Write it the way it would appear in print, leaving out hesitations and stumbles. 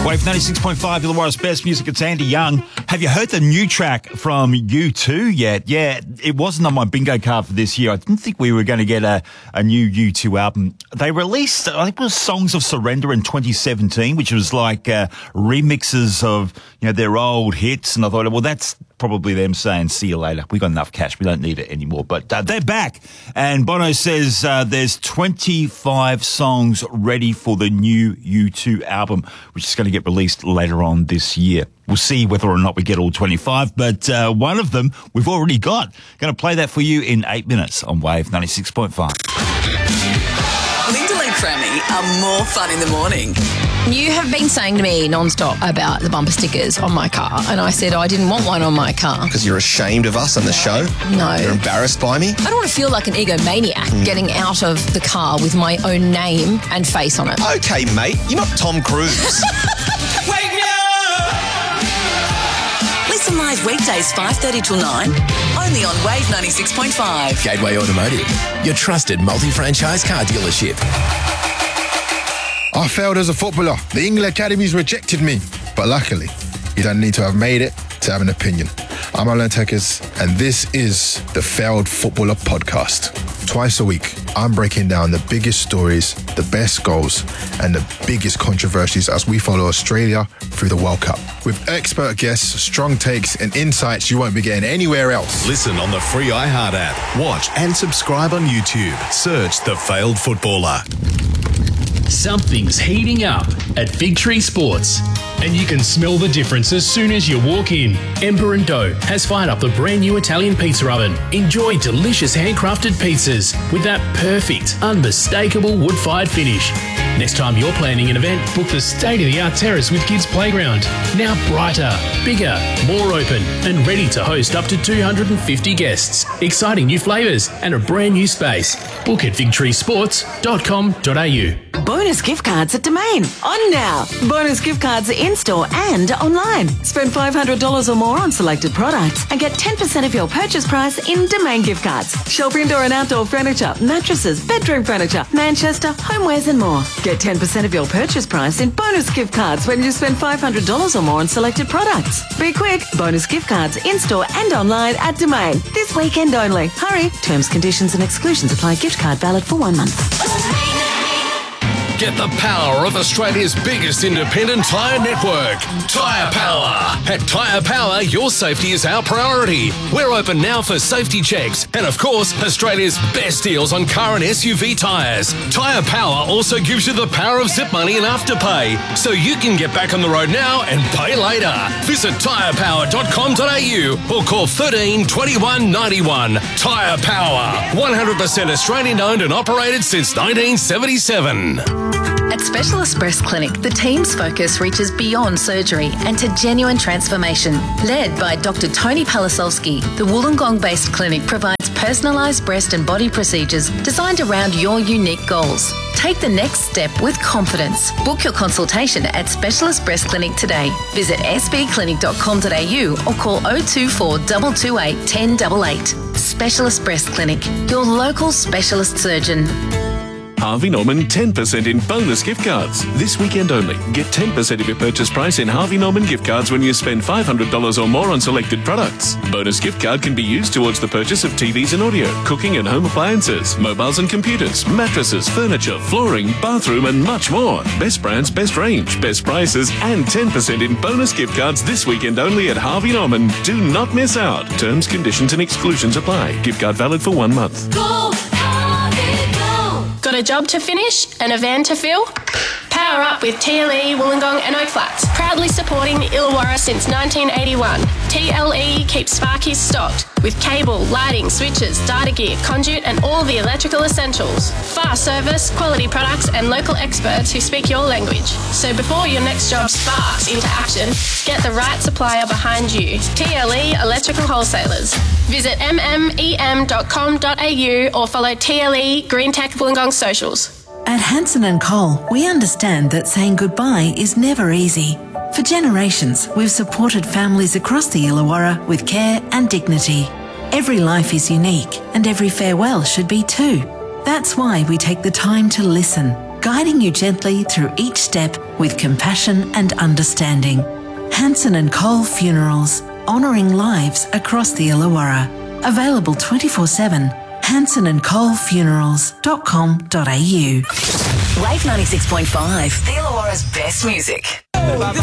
Wave 96.5, Illawarra's best music. It's Andy Young. Have you heard the new track from U2 yet? Yeah, it wasn't on my bingo card for this year. I didn't think we were going to get a new U2 album. They released, I think it was Songs of Surrender in 2017, which was like remixes of, their old hits. And I thought, well, that's probably them saying, see you later. We got enough cash. We don't need it anymore. But they're back. And Bono says there's 25 songs ready for the new U2 album, which is going to get released later on this year. We'll see whether or not we get all 25, but one of them we've already got. Going to play that for you in 8 minutes on Wave 96.5. Linda and Crammy are more fun in the morning. You have been saying to me non-stop about the bumper stickers on my car, and I said I didn't want one on my car. Because you're ashamed of us on the show? No. You're embarrassed by me? I don't want to feel like an egomaniac getting out of the car with my own name and face on it. Okay, mate. You're not Tom Cruise. Wake me up! Listen live weekdays 5:30 till 9, only on Wave 96.5. Gateway Automotive, your trusted multi-franchise car dealership. I failed as a footballer. The England Academies rejected me. But luckily, you don't need to have made it to have an opinion. I'm Alan Tekers, and this is the Failed Footballer Podcast. Twice a week, I'm breaking down the biggest stories, the best goals, and the biggest controversies as we follow Australia through the World Cup. With expert guests, strong takes, and insights you won't be getting anywhere else. Listen on the free iHeart app. Watch and subscribe on YouTube. Search The Failed Footballer. Something's heating up at Big Tree Sports, and you can smell the difference as soon as you walk in. Ember & Dough has fired up the brand new Italian pizza oven. Enjoy delicious handcrafted pizzas with that perfect, unmistakable wood-fired finish. Next time you're planning an event, book the state-of-the-art terrace with Kids Playground. Now brighter, bigger, more open, and ready to host up to 250 guests. Exciting new flavours and a brand new space. Book at victoriesports.com.au. Bonus gift cards at Domain. On now. Bonus gift cards in-store and online. Spend $500 or more on selected products and get 10% of your purchase price in Domain gift cards. Shop indoor and outdoor furniture, mattresses, bedroom furniture, Manchester, homewares and more. Get 10% of your purchase price in bonus gift cards when you spend $500 or more on selected products. Be quick. Bonus gift cards in-store and online at Domain. This weekend only. Hurry. Terms, conditions and exclusions apply. Gift card valid for 1 month. Get the power of Australia's biggest independent tyre network, Tyre Power. At Tyre Power, your safety is our priority. We're open now for safety checks and, of course, Australia's best deals on car and SUV tyres. Tyre Power also gives you the power of zip money and afterpay, so you can get back on the road now and pay later. Visit tyrepower.com.au or call 13 21 91. Tyre Power, 100% Australian owned and operated since 1977. At Specialist Breast Clinic, the team's focus reaches beyond surgery and to genuine transformation. Led by Dr. Tony Palasolski, the Wollongong-based clinic provides personalised breast and body procedures designed around your unique goals. Take the next step with confidence. Book your consultation at Specialist Breast Clinic today. Visit sbclinic.com.au or call 024 228 1088. Specialist Breast Clinic, your local specialist surgeon. Harvey Norman 10% in bonus gift cards. This weekend only. Get 10% of your purchase price in Harvey Norman gift cards when you spend $500 or more on selected products. Bonus gift card can be used towards the purchase of TVs and audio, cooking and home appliances, mobiles and computers, mattresses, furniture, flooring, bathroom and much more. Best brands, best range, best prices and 10% in bonus gift cards this weekend only at Harvey Norman. Do not miss out. Terms, conditions and exclusions apply. Gift card valid for 1 month. Go, Harvey, go. Got a job to finish and a van to fill? Power up with TLE, Wollongong and Oak Flats. Proudly supporting Illawarra since 1981. TLE keeps Sparkies stocked with cable, lighting, switches, data gear, conduit and all the electrical essentials. Fast service, quality products and local experts who speak your language. So before your next job sparks into action, get the right supplier behind you. TLE Electrical Wholesalers. Visit mmem.com.au or follow TLE Green Tech Wollongong socials. At Hanson & Cole, we understand that saying goodbye is never easy. For generations, we've supported families across the Illawarra with care and dignity. Every life is unique, and every farewell should be too. That's why we take the time to listen, guiding you gently through each step with compassion and understanding. Hanson and Cole Funerals, honouring lives across the Illawarra. Available 24/7. hansonandcolefunerals.com.au. Wave 96.5, the Illawarra's best music.